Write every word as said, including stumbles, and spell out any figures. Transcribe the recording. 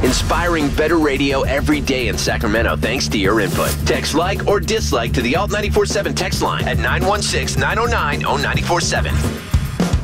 Inspiring better radio every day in Sacramento thanks to your input. Text like or dislike to the Alt nine four seven text line at nine one six, nine oh nine, oh nine four seven.